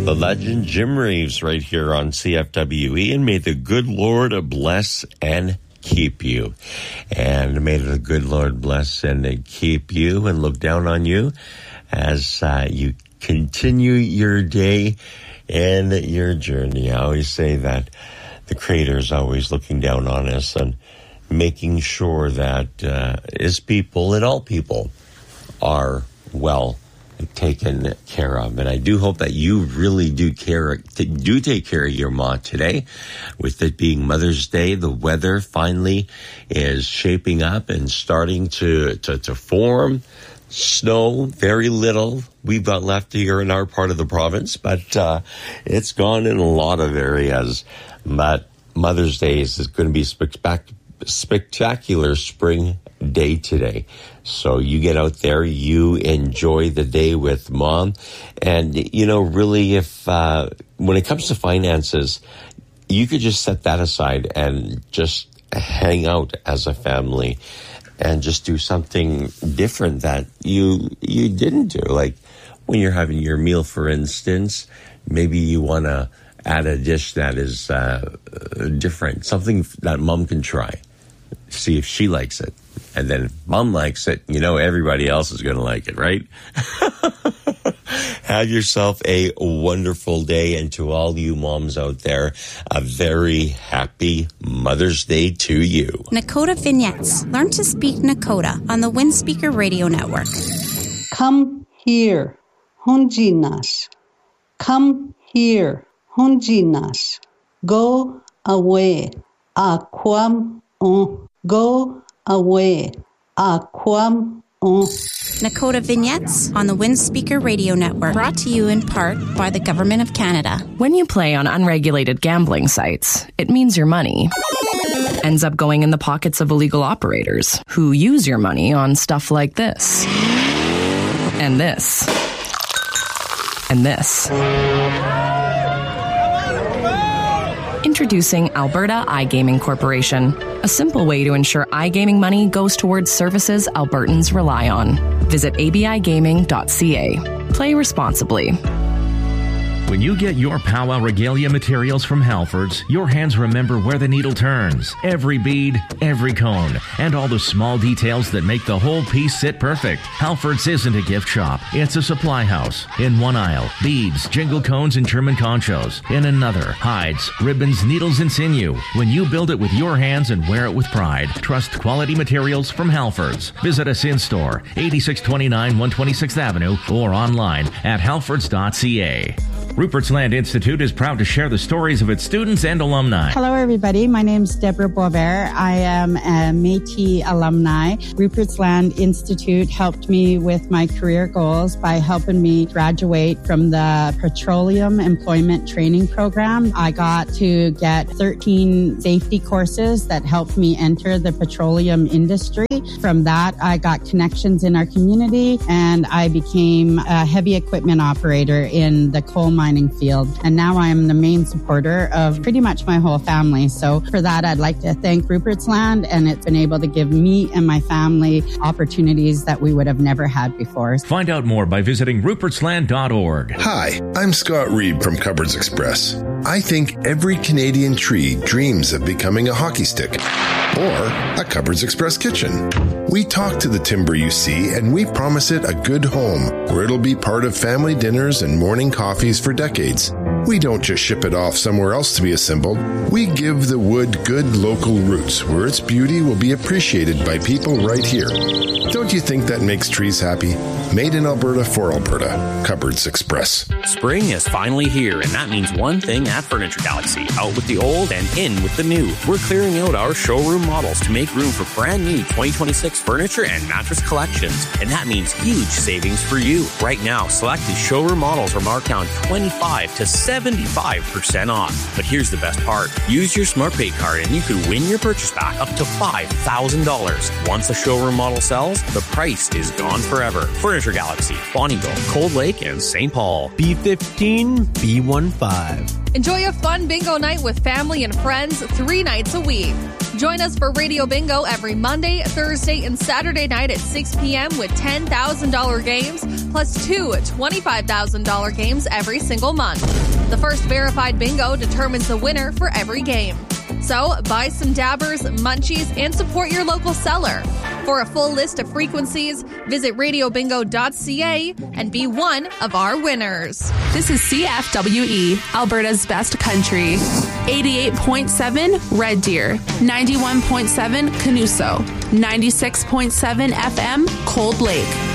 The legend Jim Reeves right here on CFWE, and may the good Lord bless and keep you. And may the good Lord bless and keep you and look down on you as you continue your day and your journey. I always say that the Creator is always looking down on us and making sure that His people and all people are well taken care of. And I do hope that you really do take care of your ma today. With it being Mother's Day, the weather finally is shaping up and starting to form. Snow, very little we've got left here in our part of the province, but it's gone in a lot of areas. But Mother's Day is going to be spectacular spring day today. So you get out there, you enjoy the day with Mom. And, really, if when it comes to finances, you could just set that aside and just hang out as a family and just do something different that you didn't do. Like when you're having your meal, for instance, maybe you want to add a dish that is different, something that Mom can try. See if she likes it. And then if Mom likes it, everybody else is going to like it, right? Have yourself a wonderful day. And to all you moms out there, a very happy Mother's Day to you. Nakota Vignettes. Learn to speak Nakota on the Windspeaker Radio Network. Come here, Honjinas. Come here, Honjinas. Go away, Aquam. Go away, Aquam. Nakota Vignettes on the Windspeaker Radio Network. Brought to you in part by the Government of Canada. When you play on unregulated gambling sites, it means your money ends up going in the pockets of illegal operators who use your money on stuff like this. And this. And this. Introducing Alberta iGaming Corporation, a simple way to ensure iGaming money goes towards services Albertans rely on. Visit abigaming.ca. Play responsibly. When you get your Powwow Regalia materials from Halfords, your hands remember where the needle turns. Every bead, every cone, and all the small details that make the whole piece sit perfect. Halfords isn't a gift shop. It's a supply house. In one aisle, beads, jingle cones, and German conchos. In another, hides, ribbons, needles, and sinew. When you build it with your hands and wear it with pride, trust quality materials from Halfords. Visit us in-store, 8629 126th Avenue, or online at halfords.ca. Rupert's Land Institute is proud to share the stories of its students and alumni. Hello, everybody. My name is Deborah Boisvert. I am a Métis alumni. Rupert's Land Institute helped me with my career goals by helping me graduate from the Petroleum Employment Training Program. I got to get 13 safety courses that helped me enter the petroleum industry. From that, I got connections in our community, and I became a heavy equipment operator in the coal mining field. And now I am the main supporter of pretty much my whole family. So for that, I'd like to thank Rupert's Land, and it's been able to give me and my family opportunities that we would have never had before. Find out more by visiting rupertsland.org. Hi, I'm Scott Reed from Cupboards Express. I think every Canadian tree dreams of becoming a hockey stick or a Cupboards Express kitchen. We talk to the timber you see, and we promise it a good home where it'll be part of family dinners and morning coffees for decades. We don't just ship it off somewhere else to be assembled. We give the wood good local roots where its beauty will be appreciated by people right here. Don't you think that makes trees happy? Made in Alberta for Alberta. Cupboards Express. Spring is finally here, and that means one thing at Furniture Galaxy. Out with the old and in with the new. We're clearing out our showroom models to make room for brand new 2026 furniture and mattress collections. And that means huge savings for you. Right now, selected showroom models are marked down 25 to 75% off. But here's the best part. Use your SmartPay card and you could win your purchase back up to $5,000. Once a showroom model sells, the price is gone forever. Furniture Galaxy, Bonnyville, Cold Lake, and St. Paul. B15, B15. Enjoy a fun bingo night with family and friends 3 nights a week. Join us for Radio Bingo every Monday, Thursday, and Saturday night at 6 p.m. with $10,000 games, plus two $25,000 games every single month. The first verified bingo determines the winner for every game. So buy some dabbers, munchies, and support your local seller. For a full list of frequencies, visit radiobingo.ca and be one of our winners. This is CFWE, Alberta's best country. 88.7 Red Deer, 91.7 Canuso, 96.7 FM Cold Lake.